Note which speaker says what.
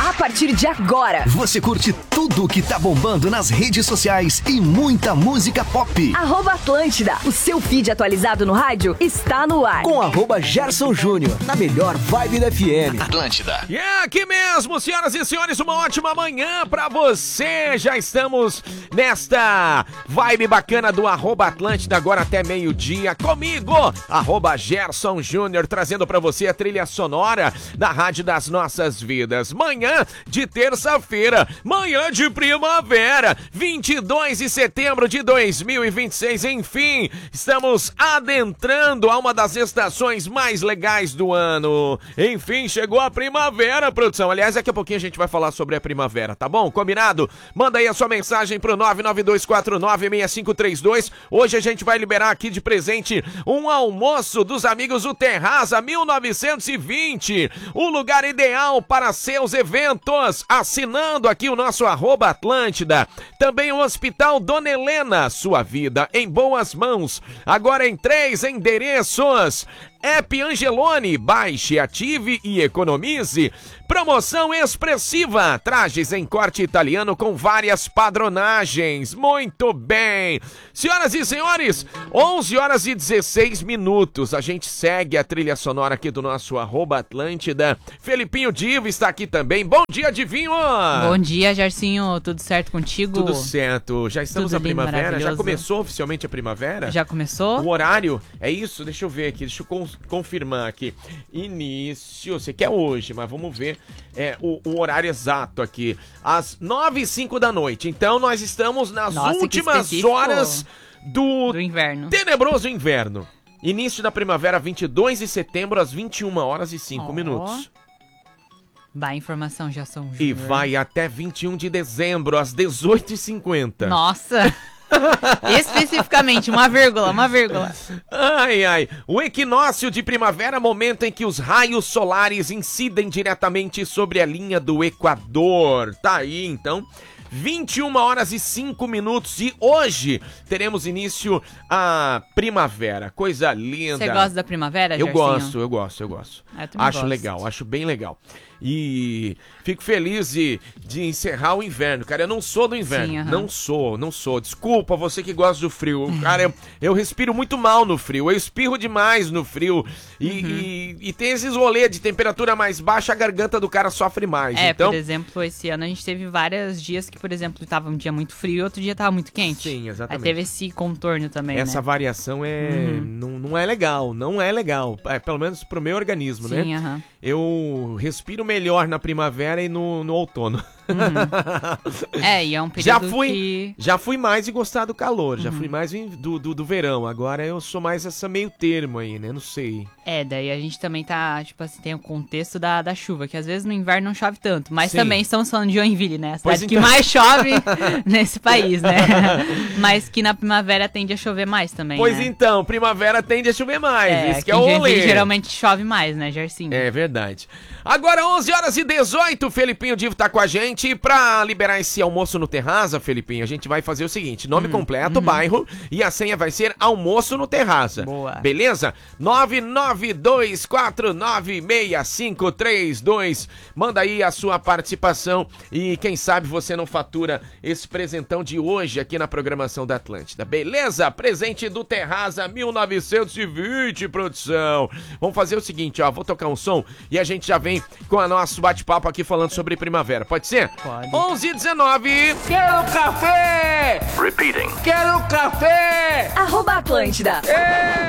Speaker 1: A partir de agora,
Speaker 2: você curte tudo que tá bombando nas redes sociais e muita música pop.
Speaker 1: @Atlântida, o seu feed atualizado no rádio está no ar.
Speaker 3: Com @Gerson Júnior, na melhor vibe da FM.
Speaker 2: Atlântida.
Speaker 4: E é aqui mesmo, senhoras e senhores, uma ótima manhã pra você. Já estamos nesta vibe bacana do @Atlântida, agora até meio-dia. Comigo, @Gerson Júnior, trazendo pra você a trilha sonora da Rádio das Nossas Vidas. Manhã de terça-feira, manhã de primavera, 22 de setembro de 2026. Enfim, estamos adentrando a uma das estações mais legais do ano. Enfim, chegou a primavera, produção. Aliás, daqui a pouquinho a gente vai falar sobre a primavera, tá bom? Combinado? Manda aí a sua mensagem pro 992496532. Hoje a gente vai liberar aqui de presente um almoço dos amigos do Terraza 1920. O lugar ideal para seus eventos. Assinando aqui o nosso @Atlântida. Também o Hospital Dona Helena. Sua vida em boas mãos. Agora em 3 endereços. App Angelone, baixe, ative e economize. Promoção expressiva, trajes em corte italiano com várias padronagens. Muito bem. Senhoras e senhores, 11h16. A gente segue a trilha sonora aqui do nosso @Atlântida. Felipinho Divo está aqui também. Bom dia, Divinho.
Speaker 5: Bom dia, Jarcinho. Tudo certo contigo?
Speaker 4: Tudo certo. Já estamos
Speaker 5: Tudo
Speaker 4: na
Speaker 5: lindo,
Speaker 4: primavera? Já começou oficialmente a primavera?
Speaker 5: Já começou?
Speaker 4: O horário é isso? Deixa eu ver aqui, deixa eu confirmar aqui. Início, sei que é hoje, mas vamos ver o horário exato aqui. Às 9h05 da noite. Então nós estamos nas últimas horas do
Speaker 5: inverno.
Speaker 4: Tenebroso inverno. Início da primavera, 22 de setembro, às 21h05.
Speaker 5: Vai informação, já são Júnior.
Speaker 4: E vai até 21 de dezembro, às 18h50.
Speaker 5: Nossa! Especificamente, uma vírgula.
Speaker 4: Ai, ai. O equinócio de primavera, momento em que os raios solares incidem diretamente sobre a linha do Equador. Tá aí, então. 21h05 e hoje teremos início a primavera. Coisa linda.
Speaker 5: Você gosta da primavera,
Speaker 4: Eu
Speaker 5: Jarcinho?
Speaker 4: gosto.
Speaker 5: Acho
Speaker 4: Gosto. Legal, acho bem legal. E fico feliz de encerrar o inverno. Cara, eu não sou do inverno.
Speaker 5: Sim,
Speaker 4: Não sou. Desculpa você que gosta do frio. Cara, eu respiro muito mal no frio. Eu espirro demais no frio. E tem esses rolês de temperatura mais baixa, a garganta do cara sofre mais. Então,
Speaker 5: por exemplo, esse ano a gente teve vários dias que, por exemplo, tava um dia muito frio e outro dia tava muito quente.
Speaker 4: Sim, exatamente.
Speaker 5: Aí teve esse contorno também,
Speaker 4: essa
Speaker 5: né?
Speaker 4: variação não é legal. Não é legal. Pelo menos pro meu organismo, né?
Speaker 5: Sim, aham.
Speaker 4: Eu respiro melhor na primavera e no outono.
Speaker 5: E é um período
Speaker 4: Já fui mais de gostar do calor, já fui mais do verão. Agora eu sou mais essa meio termo aí, né? Não sei.
Speaker 5: Daí a gente também tá, tipo assim, tem o contexto da chuva, que às vezes no inverno não chove tanto, mas
Speaker 4: Sim.
Speaker 5: também estamos falando de Joinville, né? A cidade que
Speaker 4: então.
Speaker 5: mais chove nesse país, né? Mas que na primavera tende a chover mais também,
Speaker 4: Pois
Speaker 5: né?
Speaker 4: então, primavera tende a chover mais, isso que é o
Speaker 5: em Joinville
Speaker 4: rolê.
Speaker 5: geralmente chove mais, né, Jarcinho?
Speaker 4: É verdade. Agora 11h18, o Felipinho Divo tá com a gente. E pra liberar esse almoço no Terraza, Felipinho, a gente vai fazer o seguinte: nome completo, bairro, e a senha vai ser almoço no Terraza.
Speaker 5: Boa.
Speaker 4: Beleza? 992496532. Manda aí a sua participação e quem sabe você não fatura esse presentão de hoje aqui na programação da Atlântida. Beleza? Presente do Terraza 1920, produção. Vamos fazer o seguinte, ó, vou tocar um som e a gente já vem com o nosso bate-papo aqui falando sobre primavera. Pode ser?
Speaker 5: Pode.
Speaker 4: 11h19. Quero café!
Speaker 2: Repeating.
Speaker 4: Quero café!
Speaker 1: @Atlântida.